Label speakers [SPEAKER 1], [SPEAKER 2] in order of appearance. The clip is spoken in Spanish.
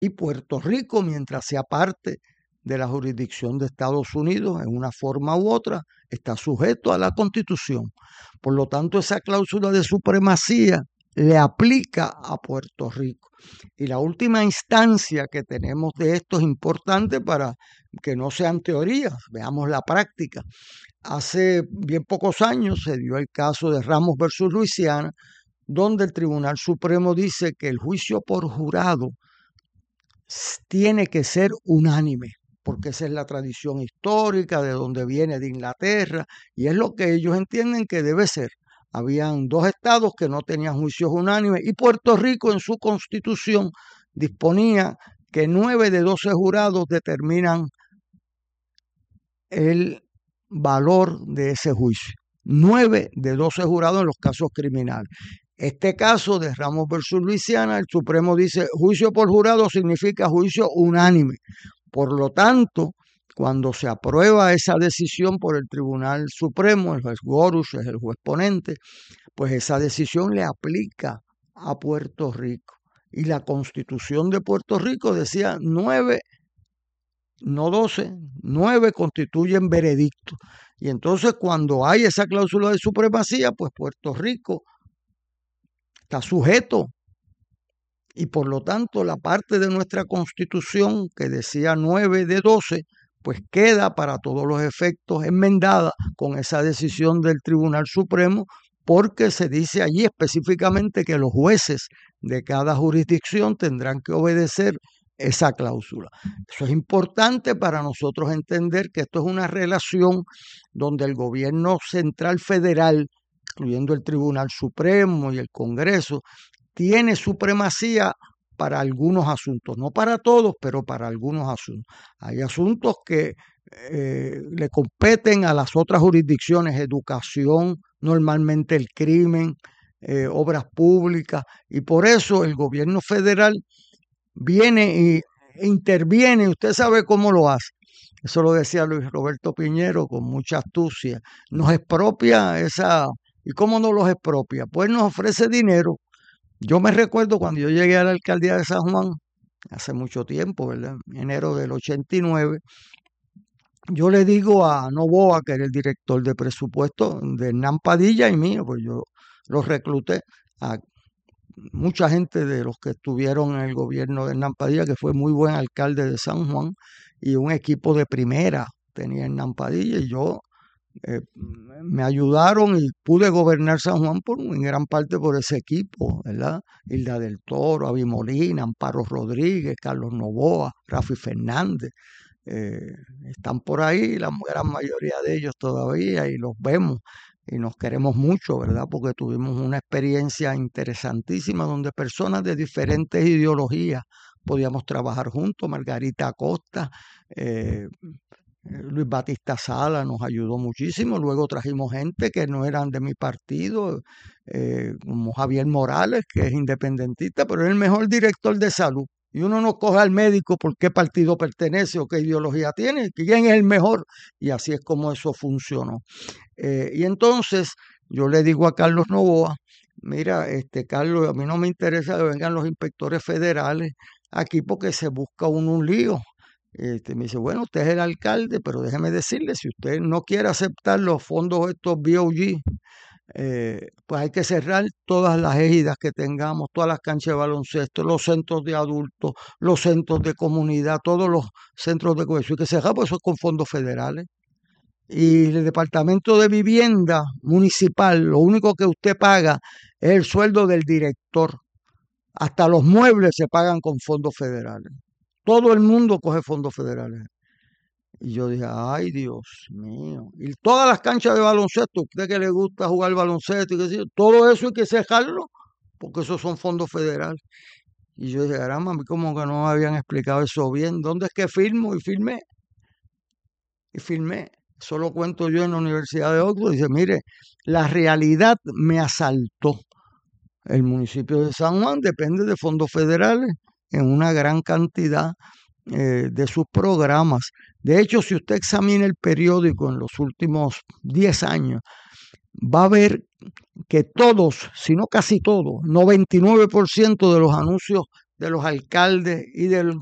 [SPEAKER 1] Y Puerto Rico, mientras sea parte de la jurisdicción de Estados Unidos, en una forma u otra, está sujeto a la Constitución. Por lo tanto, esa cláusula de supremacía le aplica a Puerto Rico. Y la última instancia que tenemos de esto es importante para que no sean teorías, veamos la práctica. Hace bien pocos años se dio el caso de Ramos versus Luisiana, donde el Tribunal Supremo dice que el juicio por jurado tiene que ser unánime, porque esa es la tradición histórica de donde viene de Inglaterra, y es lo que ellos entienden que debe ser. Habían dos estados que no tenían juicios unánimes, y Puerto Rico en su constitución disponía que 9 de 12 jurados determinan el valor de ese juicio. 9 de 12 jurados en los casos criminales. Este caso de Ramos versus Luisiana, el Supremo dice juicio por jurado significa juicio unánime. Por lo tanto, cuando se aprueba esa decisión por el Tribunal Supremo, el juez Gorsuch es el juez ponente, pues esa decisión le aplica a Puerto Rico. Y la Constitución de Puerto Rico decía 9, no 12, 9 constituyen veredicto. Y entonces cuando hay esa cláusula de supremacía, pues Puerto Rico está sujeto, y por lo tanto la parte de nuestra Constitución que decía 9 de 12, pues queda para todos los efectos enmendada con esa decisión del Tribunal Supremo, porque se dice allí específicamente que los jueces de cada jurisdicción tendrán que obedecer esa cláusula. Eso es importante para nosotros entender que esto es una relación donde el gobierno central federal, incluyendo el Tribunal Supremo y el Congreso, tiene supremacía para algunos asuntos, no para todos, pero para algunos asuntos. Hay asuntos que le competen a las otras jurisdicciones, educación, normalmente el crimen, obras públicas, y por eso el gobierno federal viene e interviene. Usted sabe cómo lo hace. Eso lo decía Luis Roberto Piñero con mucha astucia. Nos expropia esa. ¿Y cómo nos los expropia? Pues nos ofrece dinero. Yo me recuerdo cuando yo llegué a la alcaldía de San Juan, hace mucho tiempo, ¿verdad? En enero del 89, yo le digo a Novoa, que era el director de presupuesto de Hernán Padilla y mío, pues yo los recluté a mucha gente de los que estuvieron en el gobierno de Hernán Padilla, que fue muy buen alcalde de San Juan, y un equipo de primera tenía Hernán Padilla, y yo me ayudaron y pude gobernar San Juan en gran parte por ese equipo, ¿verdad? Hilda del Toro, Avi Molina, Amparo Rodríguez, Carlos Novoa, Rafi Fernández, están por ahí, la gran mayoría de ellos todavía, y los vemos y nos queremos mucho, ¿verdad? Porque tuvimos una experiencia interesantísima donde personas de diferentes ideologías podíamos trabajar juntos. Margarita Acosta, Luis Batista Sala nos ayudó muchísimo. Luego trajimos gente que no eran de mi partido, como Javier Morales, que es independentista, pero es el mejor director de salud. Y uno no coge al médico por qué partido pertenece o qué ideología tiene, quién es el mejor. Y así es como eso funcionó. Y entonces yo le digo a Carlos Novoa, mira, Carlos, a mí no me interesa que vengan los inspectores federales aquí porque se busca un lío. Me dice, bueno, usted es el alcalde, pero déjeme decirle, si usted no quiere aceptar los fondos estos BOG, pues hay que cerrar todas las ejidas que tengamos, todas las canchas de baloncesto, los centros de adultos, los centros de comunidad, todos los centros de cohesión, hay que cerrar, pues eso es con fondos federales. Y el Departamento de Vivienda Municipal, lo único que usted paga es el sueldo del director. Hasta los muebles se pagan con fondos federales. Todo el mundo coge fondos federales. Y yo dije, ay, Dios mío. Y todas las canchas de baloncesto, usted que le gusta jugar baloncesto, y qué sé yo, todo eso hay que cerrarlo, porque esos son fondos federales. Y yo dije, caramba, a mí como que no me habían explicado eso bien. ¿Dónde es que firmo? Y firmé. Y firmé. Eso lo cuento yo en la Universidad de Oxford. Dice, mire, la realidad me asaltó. El municipio de San Juan depende de fondos federales en una gran cantidad de sus programas. De hecho, si usted examina el periódico en los últimos 10 años, va a ver que todos, si no casi todos, 99% de los anuncios de los alcaldes y del